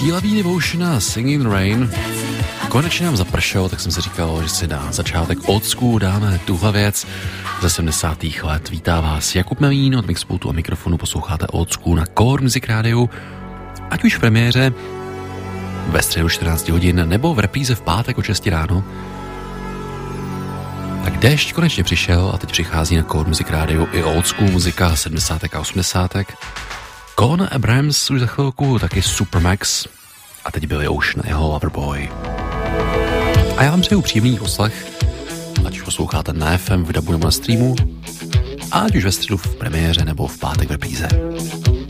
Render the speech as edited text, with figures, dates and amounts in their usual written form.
Šílavý Devotion, Singing in the Rain. Konečně nám zapršelo, tak jsem si říkal, že si na začátek old school dáme tuhle věc ze 70. let. Vítá vás Jakub Melín od Mixpultu a mikrofonu, posloucháte old school na Core Music Radio, ať už v premiéře ve středu 14 hodin nebo v repríze v pátek o 6 ráno. Tak déšť konečně přišel a teď přichází na Core Music Radio i old school muzika 70. a 80. Colin Abrams už za chvilku, taky Supermax a teď Billy Ocean, jeho Loverboy. A já vám přeju příjemný poslech, ať už posloucháte na FM, v dabu nebo na streamu, a ať už ve středu v premiéře nebo v pátek v repríze.